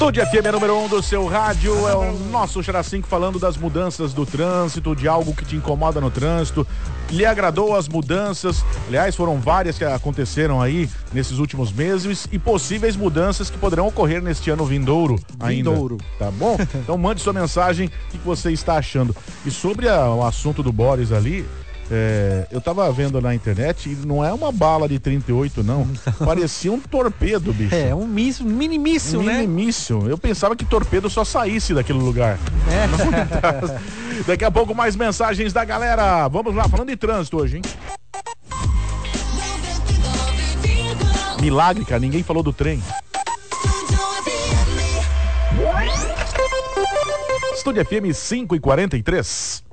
Estúdio FM número 1 do seu rádio, é o nosso Xará 5 falando das mudanças do trânsito, de algo que te incomoda no trânsito. Lhe agradou as mudanças? Aliás, foram várias que aconteceram aí nesses últimos meses e possíveis mudanças que poderão ocorrer neste ano vindouro ainda. Tá bom? Então mande sua mensagem, o que você está achando. E sobre o assunto do Boris ali, eu tava vendo na internet e não é uma bala de 38, não. Parecia um torpedo, bicho. Um mini míssil, né? Mini míssil. Eu pensava que torpedo só saísse daquele lugar. Daqui a pouco mais mensagens da galera. Vamos lá, falando de trânsito hoje, hein? Milagre, cara, ninguém falou do trem. Estúdio FM 5h43.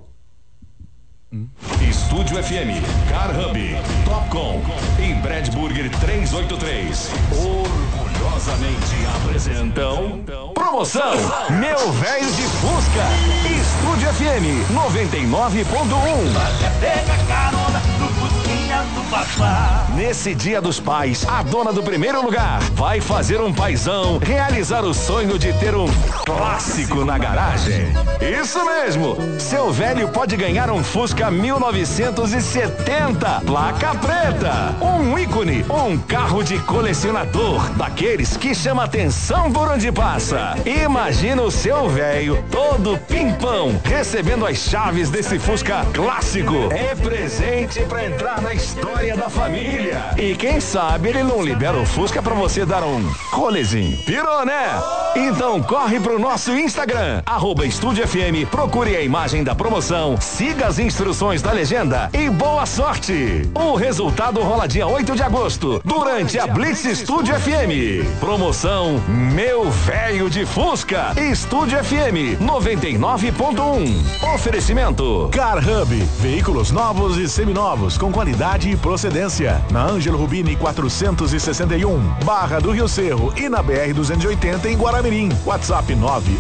Estúdio FM, Car Hub, Topcom e Brad Burger 383 orgulhosamente apresentam promoção Meu Velho de Fusca. Estúdio FM 99.1. Pega a carona do Fusquinha do Papá. Nesse Dia dos Pais, a dona do primeiro lugar vai fazer um paizão realizar o sonho de ter um clássico na garagem. Isso mesmo, seu velho pode ganhar um Fusca 1970, placa preta, um ícone, um carro de colecionador, daqueles que chama atenção por onde passa. Imagina o seu velho todo pimpão, recebendo as chaves desse Fusca clássico. É presente pra entrar na história da família. E quem sabe ele não libera o Fusca pra você dar um rolezinho. Pirou, né? Então corre pro nosso Instagram, @Estúdio FM, procure a imagem da promoção, siga as instruções da legenda e boa sorte! O resultado rola dia 8 de agosto, durante a Blitz Estúdio FM. Promoção Meu Velho de Fusca. Estúdio FM 99.1. Oferecimento Car Hub, veículos novos e seminovos com qualidade e procedência. Na Ângelo Rubini 461, Barra do Rio Cerro e na BR 280 em Guaramirim. WhatsApp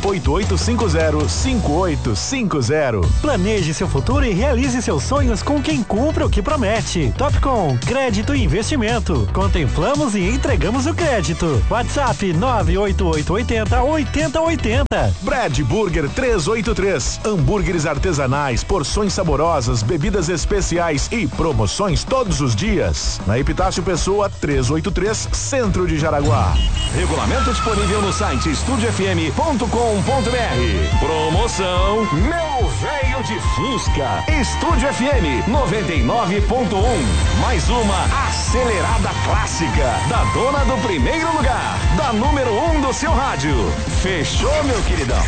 988505850. Planeje seu futuro e realize seus sonhos com quem cumpre o que promete. Topcom, crédito e investimento. Contemplamos e entregamos o crédito. WhatsApp 98880-8080. Brad Burger 383, hambúrgueres artesanais, porções saborosas, bebidas especiais e promoções todos os dias. Na Epitácio Pessoa 383, Centro de Jaraguá. Regulamento disponível no site estudiofm.com.br. Promoção Meu Velho de Fusca. Estúdio FM 99.1. Mais uma acelerada clássica da dona do primeiro lugar, da número 1 do seu rádio. Fechou, meu queridão?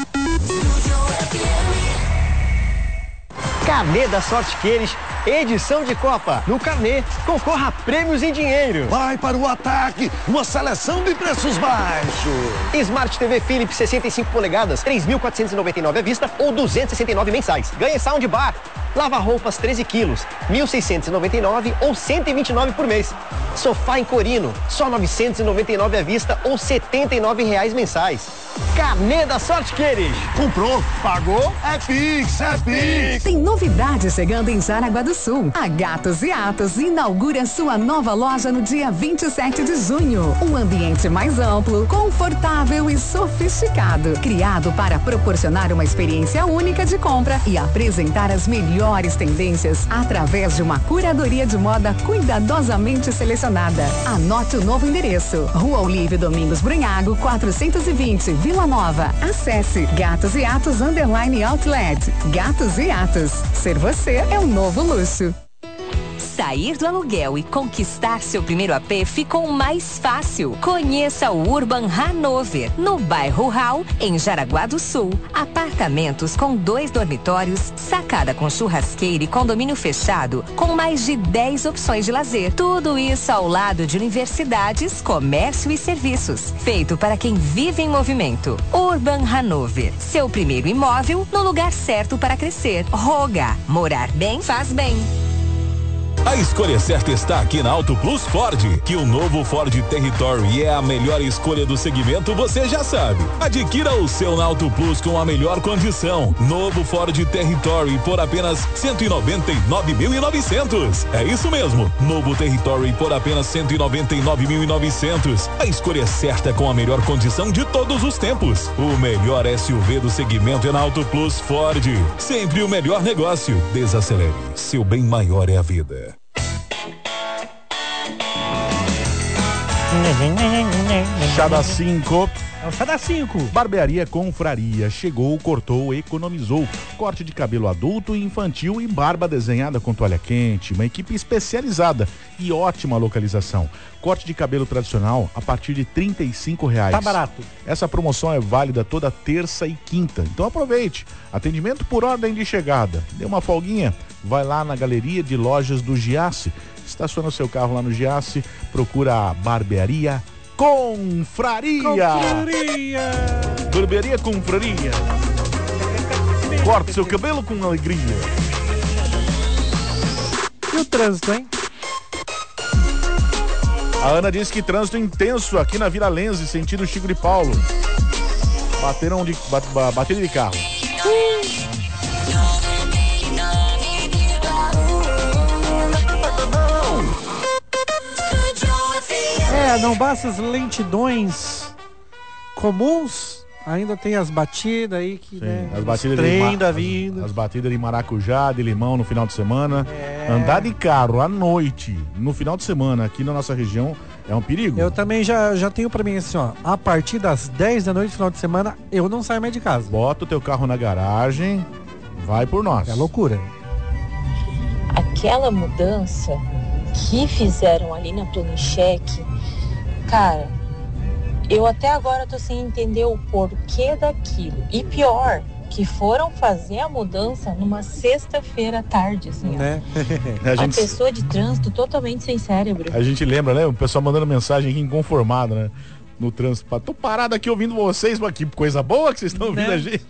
Carnê da Sorte Queires, edição de Copa. No carnê, concorra a prêmios em dinheiro. Vai para o ataque, uma seleção de preços baixos. Smart TV Philips 65 polegadas, 3.499 à vista ou 269 mensais. Ganhe soundbar. Lava roupas 13 quilos, 1.699 ou 129 por mês. Sofá em Corino, só 999 à vista ou R$79 mensais. Carnê da Sorte Queires. Comprou, pagou, é Pix. Tem novidade chegando em Jaraguá do Sul. A Gatos e Atos inaugura sua nova loja no dia 27 de junho. Um ambiente mais amplo, confortável e sofisticado. Criado para proporcionar uma experiência única de compra e apresentar as melhores tendências através de uma curadoria de moda cuidadosamente selecionada. Anote o novo endereço: Rua Olívio Domingos Brunhago, 420, Vila Nova. Acesse Gatos e Atos _outlet. Gatos e Atos. Ser você é um novo luxo. Sair do aluguel e conquistar seu primeiro AP ficou mais fácil. Conheça o Urban Hanover, no bairro Rural, em Jaraguá do Sul. Apartamentos com 2 dormitórios, sacada com churrasqueira e condomínio fechado, com mais de 10 opções de lazer. Tudo isso ao lado de universidades, comércio e serviços. Feito para quem vive em movimento. Urban Hanover, seu primeiro imóvel no lugar certo para crescer. Roga, morar bem faz bem. A escolha certa está aqui na Auto Plus Ford, que o novo Ford Territory é a melhor escolha do segmento, você já sabe. Adquira o seu na Auto Plus com a melhor condição. Novo Ford Territory por apenas 199.900. É isso mesmo, novo Territory por apenas 199.900. A escolha certa com a melhor condição de todos os tempos. O melhor SUV do segmento é na Auto Plus Ford. Sempre o melhor negócio. Desacelere, seu bem maior é a vida. Chá da 5. É o Chá da 5. Barbearia Confraria. Chegou, cortou, economizou. Corte de cabelo adulto e infantil e barba desenhada com toalha quente. Uma equipe especializada e ótima localização. Corte de cabelo tradicional a partir de R$35. Tá barato. Essa promoção é válida toda terça e quinta. Então aproveite. Atendimento por ordem de chegada. Dê uma folguinha. Vai lá na galeria de lojas do Giasse. Estaciona o seu carro lá no Giasse, procura a Barbearia Confraria. Barbearia Confraria. Corte seu cabelo com alegria. E o trânsito, hein? A Ana disse que trânsito intenso aqui na Vila Lense, sentido Chico de Paulo. Batida de carro. Não basta as lentidões comuns, ainda tem as batidas aí que, sim, né, as batidas trem da vida. As batidas de maracujá, de limão no final de semana. Andar de carro à noite, no final de semana, aqui na nossa região, é um perigo. Eu também já tenho pra mim assim, ó, a partir das 10 da noite, no final de semana, eu não saio mais de casa. Bota o teu carro na garagem, vai por nós. É loucura. Aquela mudança que fizeram ali na Planicheck, cara, eu até agora tô sem entender o porquê daquilo. E pior, que foram fazer a mudança numa sexta-feira à tarde, assim, né? A pessoa de trânsito totalmente sem cérebro. A gente lembra, né? O pessoal mandando mensagem aqui inconformado, né? No trânsito. Tô parado aqui ouvindo vocês, mas que coisa boa que vocês estão ouvindo, né? A gente.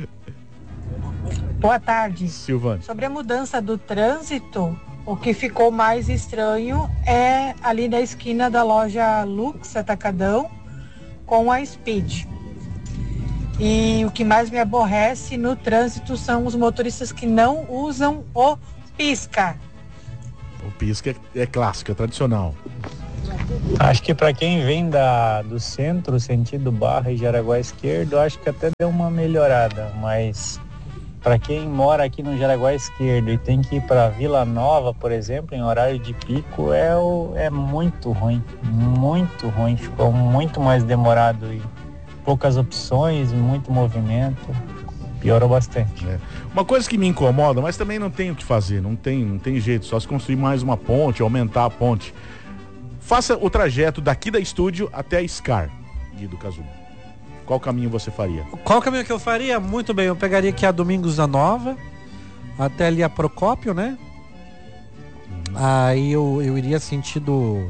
Boa tarde. Silvane. Sobre a mudança do trânsito, o que ficou mais estranho é ali da esquina da loja Lux Atacadão com a Speed. E o que mais me aborrece no trânsito são os motoristas que não usam o pisca. O pisca é clássico, é tradicional. Acho que para quem vem do centro, sentido Barra e Jaraguá Esquerdo, acho que até deu uma melhorada, mas para quem mora aqui no Jaraguá Esquerdo e tem que ir para Vila Nova, por exemplo, em horário de pico, é muito ruim, ficou muito mais demorado e poucas opções, muito movimento, piorou bastante. Uma coisa que me incomoda, mas também não tem o que fazer, não tem jeito, só se construir mais uma ponte, aumentar a ponte. Faça o trajeto daqui da estúdio até a Scar, Guido Cazu. Qual caminho você faria? Qual caminho que eu faria? Muito bem, eu pegaria aqui a Domingos da Nova, até ali a Procópio, né? Aí eu iria sentido...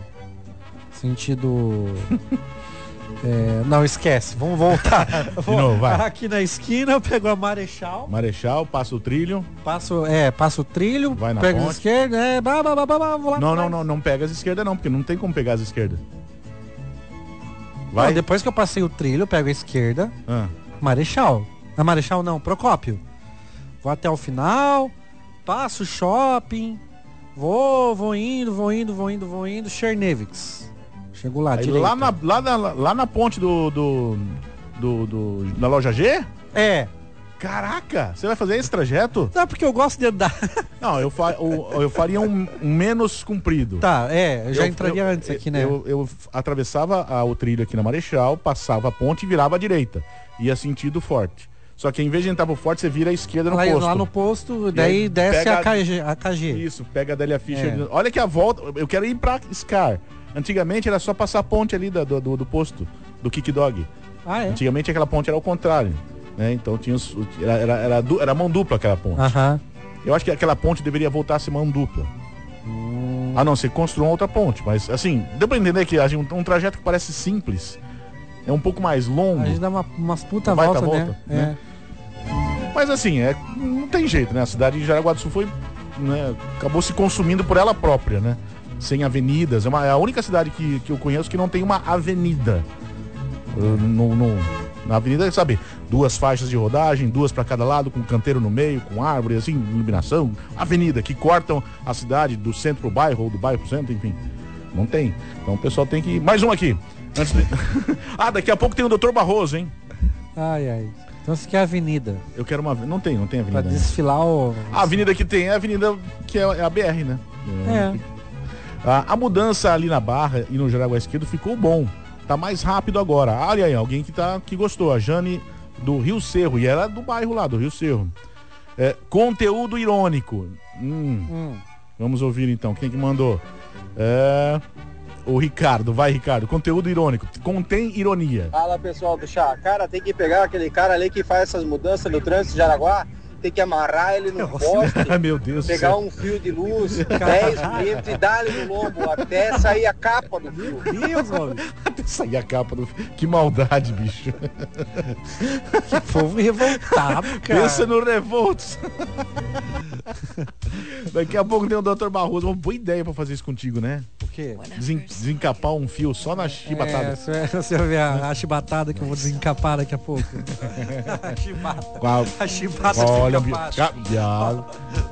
não, esquece, vamos voltar. Não, vai. Aqui na esquina eu pego a Marechal, passa o trilho. Passo o trilho, vai na pego ponte. a esquerda, vou lá. Não pega as esquerdas não, porque não tem como pegar as esquerdas. Vai. Não, depois que eu passei o trilho, eu pego a esquerda, Marechal. A Marechal não, Procópio. Vou até o final, passo o shopping, vou indo, Chernevics. Chego lá, direita. Lá na ponte da loja G? É. Caraca, você vai fazer esse trajeto? Não, porque eu gosto de andar. Não, eu faria um menos comprido. Tá, eu já entraria antes aqui, né? Eu atravessava o trilho aqui na Marechal, passava a ponte e virava à direita. Ia sentido Forte. Só que em vez de entrar pro Forte, você vira à esquerda no posto. Lá no posto, daí desce a KG. Isso, pega a Délia Fischer. Olha que a volta, eu quero ir pra Scar. Antigamente era só passar a ponte ali do posto, do Kick Dog. Antigamente aquela ponte era ao contrário. Né? Então tinha era mão dupla aquela ponte. Eu acho que aquela ponte deveria voltar a ser mão dupla. A não ser construir outra ponte. Mas assim, deu pra entender que um trajeto que parece simples é um pouco mais longo. A gente dá umas puta volta, né? Mas assim, não tem jeito, né? A cidade de Jaraguá do Sul foi né, acabou se consumindo por ela própria, né? Sem avenidas. É a única cidade que eu conheço que não tem uma avenida. Na avenida, sabe, 2 faixas de rodagem, 2 para cada lado, com canteiro no meio, com árvore, assim, iluminação. Avenida, que cortam a cidade do centro pro bairro, ou do bairro pro centro, enfim. Não tem. Então o pessoal tem que... Mais um aqui. Antes de... daqui a pouco tem o Dr. Barroso, hein? Ai. Então você quer avenida? Eu quero uma... Não tem avenida. Pra desfilar o... A avenida que tem é a avenida que é a BR, né? A mudança ali na Barra e no Jaraguá Esquerdo ficou bom. Tá mais rápido agora. Olha aí, alguém que gostou. A Jane do Rio Cerro. E ela é do bairro lá, do Rio Cerro. Conteúdo irônico. Vamos ouvir então. Quem que mandou? O Ricardo. Vai, Ricardo. Conteúdo irônico. Contém ironia. Fala, pessoal do chá. Cara, tem que pegar aquele cara ali que faz essas mudanças no trânsito de Jaraguá. Tem que amarrar ele no poste, meu Deus, pegar um fio de luz, 10 milímetros e dar ele no lombo até sair a capa do fio. Meu Deus, mano. Até sair a capa do fio. Que maldade, bicho. Que povo revoltado, cara. Pensa no revoltos. Daqui a pouco tem o Dr. Barroso. Uma boa ideia pra fazer isso contigo, né? O quê? Desencapar um fio só na chibatada. Você vai ver a chibatada que eu vou desencapar daqui a pouco. A chibata. A chibata olha, desencapar.